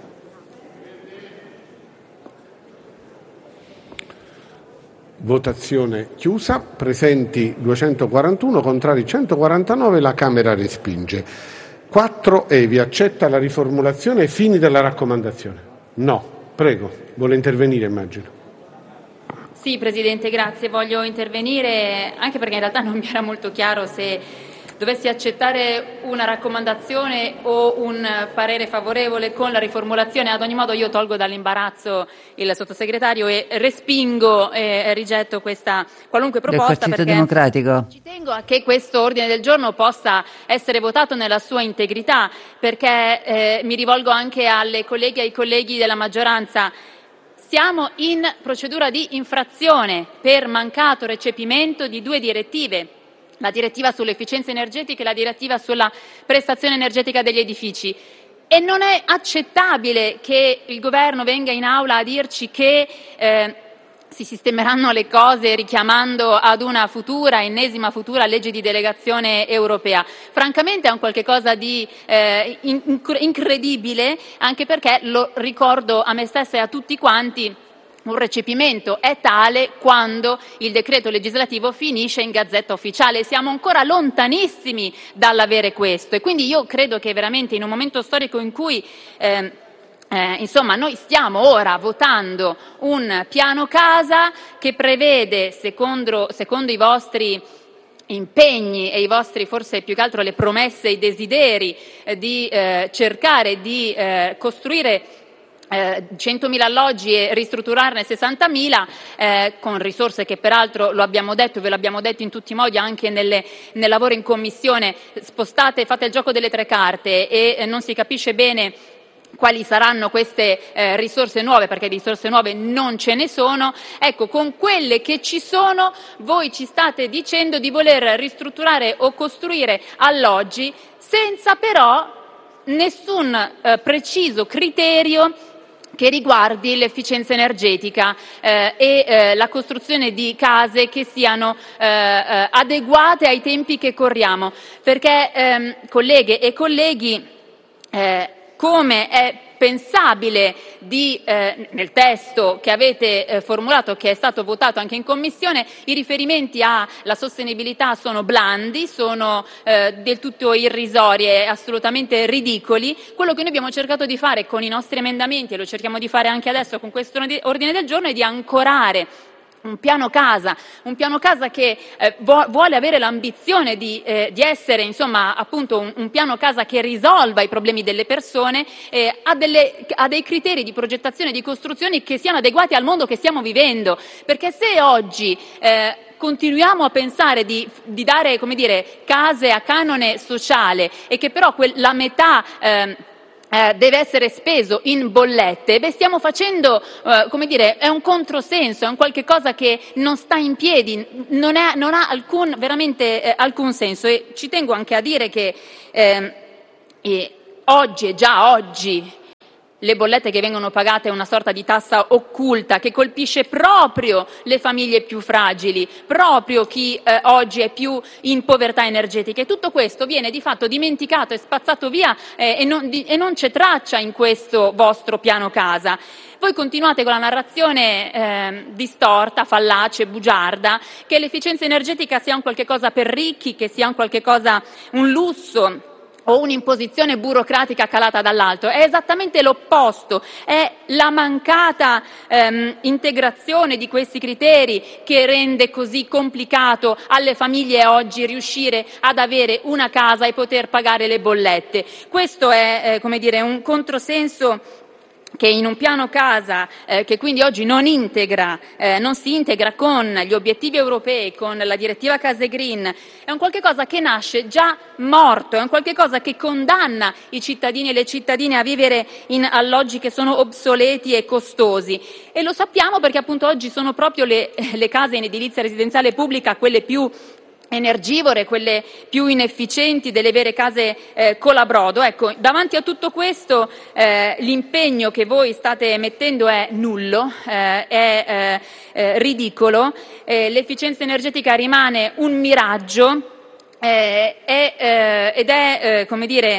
Votazione chiusa, presenti duecentoquarantuno, contrari centoquarantanove, la Camera respinge. quattro Evi accetta la riformulazione ai fini della raccomandazione? No, prego, vuole intervenire immagino. Sì, Presidente, grazie. Voglio intervenire anche perché in realtà non mi era molto chiaro se dovessi accettare una raccomandazione o un parere favorevole con la riformulazione. Ad ogni modo io tolgo dall'imbarazzo il Sottosegretario e respingo e rigetto questa qualunque proposta. Del Partito perché Democratico. Ci tengo a che questo ordine del giorno possa essere votato nella sua integrità, perché eh, mi rivolgo anche alle colleghe e ai colleghi della maggioranza. Siamo in procedura di infrazione per mancato recepimento di due direttive, la direttiva sull'efficienza energetica e la direttiva sulla prestazione energetica degli edifici. E non è accettabile che il Governo venga in aula a dirci che eh, si sistemeranno le cose richiamando ad una futura, ennesima futura legge di delegazione europea. Francamente è un qualche cosa di eh, incredibile, anche perché, lo ricordo a me stessa e a tutti quanti, un recepimento è tale quando il decreto legislativo finisce in Gazzetta Ufficiale. Siamo ancora lontanissimi dall'avere questo e quindi io credo che veramente in un momento storico in cui eh, Eh, insomma, noi stiamo ora votando un piano casa che prevede, secondo, secondo i vostri impegni e i vostri, forse più che altro le promesse e i desideri, eh, di eh, cercare di eh, costruire Eh, centomila alloggi e ristrutturarne sessantamila eh, con risorse che peraltro, lo abbiamo detto e ve l'abbiamo detto in tutti i modi anche nelle, nel lavoro in commissione, spostate, fate il gioco delle tre carte e eh, non si capisce bene quali saranno queste eh, risorse nuove, perché di risorse nuove non ce ne sono. Ecco, con quelle che ci sono voi ci state dicendo di voler ristrutturare o costruire alloggi senza però nessun eh, preciso criterio che riguardi l'efficienza energetica eh, e eh, la costruzione di case che siano eh, eh, adeguate ai tempi che corriamo, perché ehm, colleghe e colleghi, eh, come è pensabile di, eh, nel testo che avete eh, formulato, che è stato votato anche in Commissione, i riferimenti alla sostenibilità sono blandi, sono eh, del tutto irrisori e assolutamente ridicoli. Quello che noi abbiamo cercato di fare con i nostri emendamenti, e lo cerchiamo di fare anche adesso con questo ordine del giorno, è di ancorare un piano casa, un piano casa che eh, vuole avere l'ambizione di, eh, di essere, insomma, appunto un, un piano casa che risolva i problemi delle persone, eh, ha, delle, ha dei criteri di progettazione e di costruzioni che siano adeguati al mondo che stiamo vivendo, perché se oggi eh, continuiamo a pensare di, di dare, come dire, case a canone sociale e che però quel, la metà eh, Eh, deve essere speso in bollette, beh, stiamo facendo, eh, come dire, è un controsenso, è un qualche cosa che non sta in piedi, non, è, non ha alcun, veramente eh, alcun senso. E ci tengo anche a dire che eh, eh, oggi, e già oggi, le bollette che vengono pagate è una sorta di tassa occulta che colpisce proprio le famiglie più fragili, proprio chi eh, oggi è più in povertà energetica, e tutto questo viene di fatto dimenticato e spazzato via eh, e, non, di, e non c'è traccia in questo vostro piano casa. Voi continuate con la narrazione eh, distorta, fallace, bugiarda, che l'efficienza energetica sia un qualche cosa per ricchi, che sia un qualche cosa, un lusso o un'imposizione burocratica calata dall'alto. È esattamente l'opposto, è la mancata ehm, integrazione di questi criteri che rende così complicato alle famiglie oggi riuscire ad avere una casa e poter pagare le bollette. Questo è, eh, come dire, un controsenso che in un piano casa eh, che quindi oggi non integra, eh, non si integra con gli obiettivi europei, con la direttiva Case Green, è un qualche cosa che nasce già morto, è un qualche cosa che condanna i cittadini e le cittadine a vivere in alloggi che sono obsoleti e costosi. E lo sappiamo perché appunto oggi sono proprio le, le case in edilizia residenziale pubblica quelle più energivore, quelle più inefficienti delle vere case eh, colabrodo. Ecco, davanti a tutto questo eh, l'impegno che voi state mettendo è nullo, eh, è eh, eh, ridicolo, eh, l'efficienza energetica rimane un miraggio eh, è, eh, ed è, eh, come dire,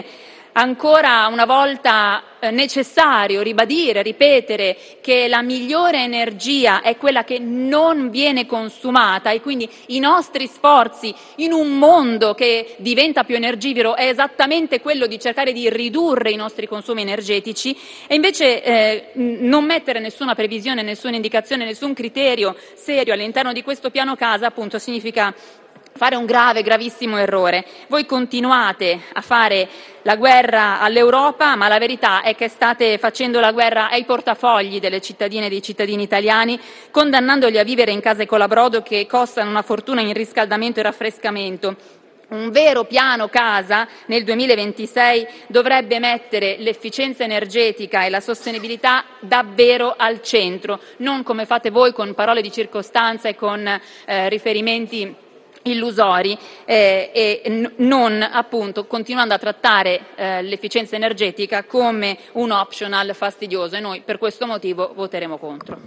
ancora una volta eh, necessario ribadire, ripetere che la migliore energia è quella che non viene consumata e quindi i nostri sforzi in un mondo che diventa più energivoro è esattamente quello di cercare di ridurre i nostri consumi energetici e invece eh, non mettere nessuna previsione, nessuna indicazione, nessun criterio serio all'interno di questo piano casa appunto significa fare un grave, gravissimo errore. Voi continuate a fare la guerra all'Europa, ma la verità è che state facendo la guerra ai portafogli delle cittadine e dei cittadini italiani, condannandoli a vivere in case colabrodo che costano una fortuna in riscaldamento e raffrescamento. Un vero piano casa nel duemilaventisei dovrebbe mettere l'efficienza energetica e la sostenibilità davvero al centro, non come fate voi con parole di circostanza e con eh, riferimenti illusori eh, e n- non appunto continuando a trattare eh, l'efficienza energetica come un optional fastidioso e noi per questo motivo voteremo contro.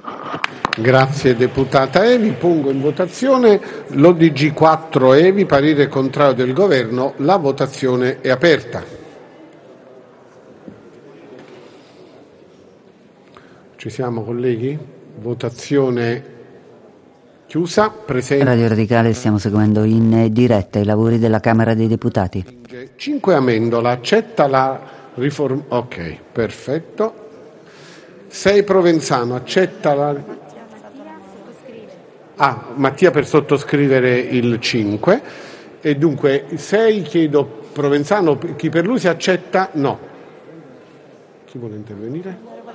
Grazie deputata Evi, pongo in votazione l'O D G quattro Evi, parere contrario del governo, la votazione è aperta. Ci siamo colleghi? Votazione chiusa. Presente. Radio Radicale, stiamo seguendo in diretta i lavori della Camera dei Deputati. cinque Amendola, accetta la riforma. Ok, perfetto. sei Provenzano, accetta la. Ah, Mattia per sottoscrivere il cinque. E dunque sei chiedo Provenzano, chi per lui si accetta? No. Chi vuole intervenire?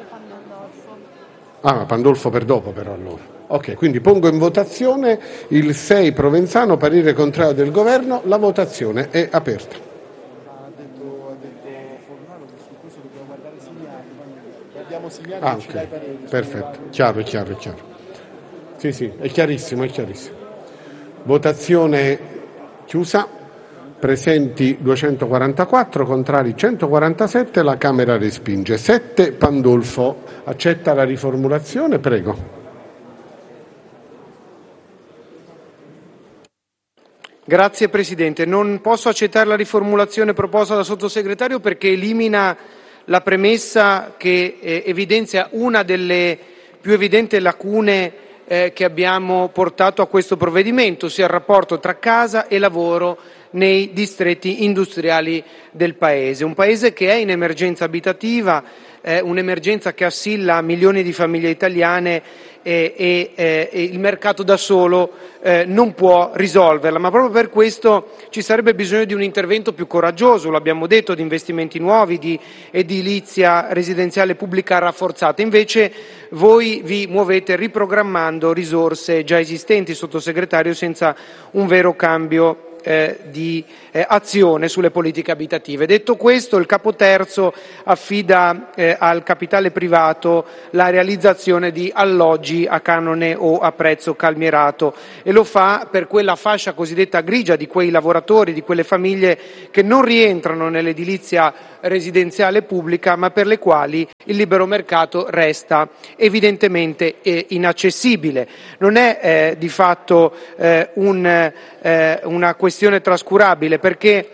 Ah, Pandolfo per dopo però allora. Ok, quindi pongo in votazione il sei Provenzano, parere contrario del governo, la votazione è aperta. Ha detto, ha detto Fornaro che su questo dobbiamo guardare Sigliani, guardiamo Sigliani Ah, e ci dai ok, parere. perfetto, chiaro, chiaro, chiaro. Sì, sì, è chiarissimo, è chiarissimo. Votazione chiusa, presenti duecentoquarantaquattro, contrari centoquarantasette, la Camera respinge. sette Pandolfo, accetta la riformulazione, prego. Grazie Presidente. Non posso accettare la riformulazione proposta dal Sottosegretario perché elimina la premessa che eh, evidenzia una delle più evidenti lacune eh, che abbiamo portato a questo provvedimento, ossia il rapporto tra casa e lavoro nei distretti industriali del Paese. Un Paese che è in emergenza abitativa, eh, un'emergenza che assilla milioni di famiglie italiane e, e, e il mercato da solo eh, non può risolverla, ma proprio per questo ci sarebbe bisogno di un intervento più coraggioso, lo abbiamo detto, di investimenti nuovi, di edilizia residenziale pubblica rafforzata. Invece voi vi muovete riprogrammando risorse già esistenti, Sottosegretario, senza un vero cambio Eh, di eh, azione sulle politiche abitative. Detto questo, il capo terzo affida eh, al capitale privato la realizzazione di alloggi a canone o a prezzo calmierato e lo fa per quella fascia cosiddetta grigia di quei lavoratori, di quelle famiglie che non rientrano nell'edilizia residenziale pubblica, ma per le quali il libero mercato resta evidentemente eh, inaccessibile. Non è eh, di fatto eh, un, eh, una questione trascurabile, perché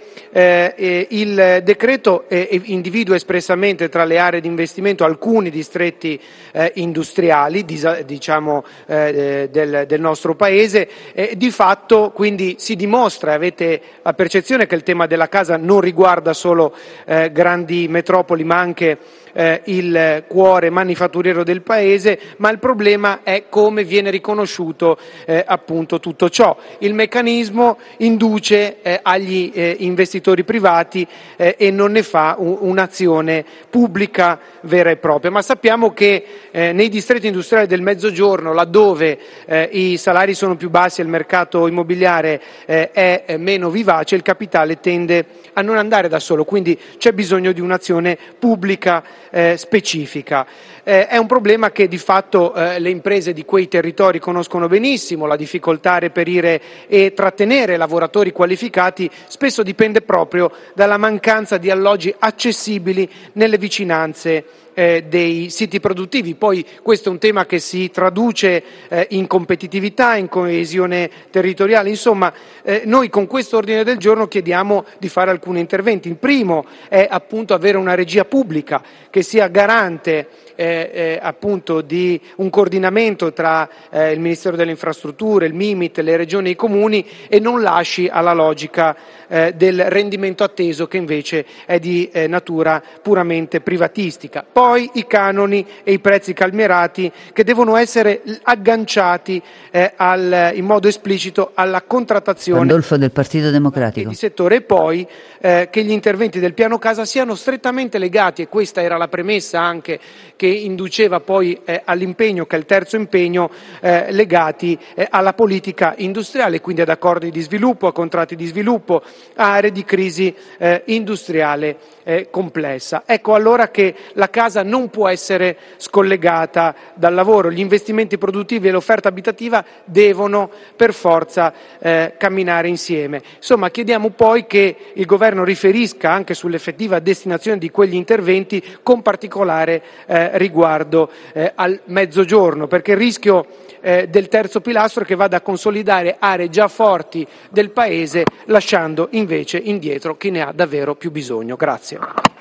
eh, il decreto eh, individua espressamente tra le aree di investimento alcuni distretti eh, industriali diciamo eh, del, del nostro Paese e di fatto quindi si dimostra, avete la percezione che il tema della casa non riguarda solo eh, grandi metropoli ma anche Eh, il cuore manifatturiero del Paese, ma il problema è come viene riconosciuto eh, appunto tutto ciò. Il meccanismo induce eh, agli eh, investitori privati eh, e non ne fa un, un'azione pubblica vera e propria, ma sappiamo che eh, nei distretti industriali del Mezzogiorno, laddove eh, i salari sono più bassi e il mercato immobiliare eh, è, è meno vivace, il capitale tende a non andare da solo, quindi c'è bisogno di un'azione pubblica Eh, specifica. Eh, è un problema che di fatto eh, le imprese di quei territori conoscono benissimo, la difficoltà a reperire e trattenere lavoratori qualificati spesso dipende proprio dalla mancanza di alloggi accessibili nelle vicinanze Eh, dei siti produttivi. Poi questo è un tema che si traduce eh, in competitività, in coesione territoriale. Insomma, eh, noi con questo ordine del giorno chiediamo di fare alcuni interventi. Il primo è appunto avere una regia pubblica che sia garante eh, eh, appunto di un coordinamento tra eh, il Ministero delle Infrastrutture, il Mimit, le regioni e i comuni e non lasci alla logica eh, del rendimento atteso che invece è di eh, natura puramente privatistica. Poi i canoni e i prezzi calmierati che devono essere agganciati eh, al, in modo esplicito alla contrattazione Pandolfo del Partito Democratico di settore e poi eh, che gli interventi del piano casa siano strettamente legati, e questa era la premessa anche che induceva poi eh, all'impegno, che è il terzo impegno, eh, legati eh, alla politica industriale, quindi ad accordi di sviluppo, a contratti di sviluppo, a aree di crisi eh, industriale eh, complessa. Ecco allora che la casa non può essere scollegata dal lavoro, gli investimenti produttivi e l'offerta abitativa devono per forza eh, camminare insieme. Insomma, chiediamo poi che il Governo riferisca anche sull'effettiva destinazione di quegli interventi, con particolare eh, riguardo eh, al Mezzogiorno, perché il rischio eh, del terzo pilastro è che vada a consolidare aree già forti del Paese, lasciando invece indietro chi ne ha davvero più bisogno. Grazie.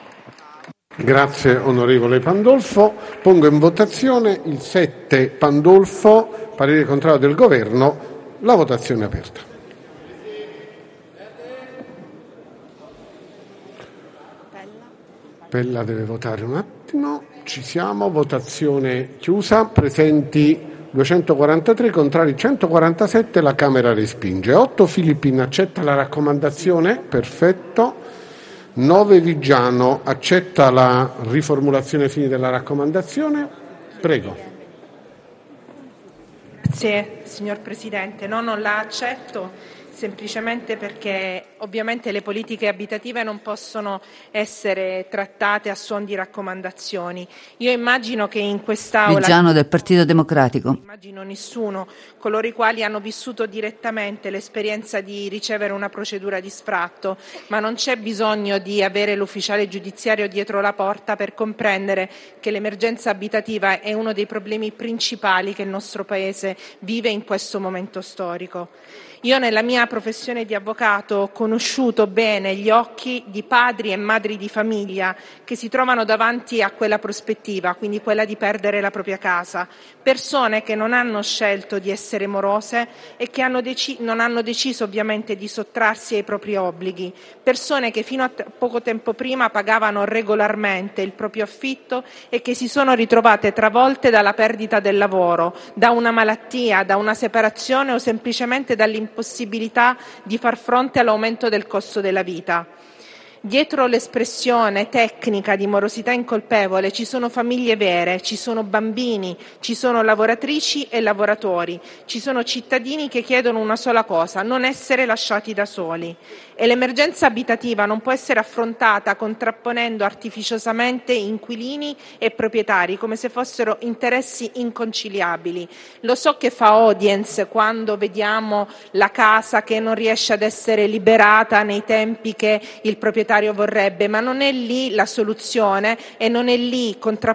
Grazie onorevole Pandolfo. Pongo in votazione il sette Pandolfo, parere contrario del Governo, la votazione è aperta. Pella deve votare un attimo, ci siamo, votazione chiusa, presenti duecentoquarantatré, contrari centoquarantasette, la Camera respinge. otto Filippin accetta la raccomandazione, perfetto. nove Vigiano accetta la riformulazione fine della raccomandazione, prego. Grazie signor Presidente, no, non la accetto semplicemente perché ovviamente le politiche abitative non possono essere trattate a suon di raccomandazioni. Io immagino che in quest'Aula, Vigiano del Partito Democratico, immagino nessuno, coloro i quali hanno vissuto direttamente l'esperienza di ricevere una procedura di sfratto, ma non c'è bisogno di avere l'ufficiale giudiziario dietro la porta per comprendere che l'emergenza abitativa è uno dei problemi principali che il nostro Paese vive in questo momento storico. Io nella mia professione di avvocato ho conosciuto bene gli occhi di padri e madri di famiglia che si trovano davanti a quella prospettiva, quindi quella di perdere la propria casa, persone che non hanno scelto di essere morose e che hanno deci- non hanno deciso ovviamente di sottrarsi ai propri obblighi, persone che fino a t- poco tempo prima pagavano regolarmente il proprio affitto e che si sono ritrovate travolte dalla perdita del lavoro, da una malattia, da una separazione o semplicemente dall'impossibilità di far fronte all'aumento del costo della vita. Dietro l'espressione tecnica di morosità incolpevole ci sono famiglie vere, ci sono bambini, ci sono lavoratrici e lavoratori, ci sono cittadini che chiedono una sola cosa: non essere lasciati da soli. E l'emergenza abitativa non può essere affrontata contrapponendo artificiosamente inquilini e proprietari come se fossero interessi inconciliabili. Lo so che fa audience quando vediamo la casa che non riesce ad essere liberata nei tempi che il proprietario vorrebbe, ma non è lì la soluzione e non è lì contrapponere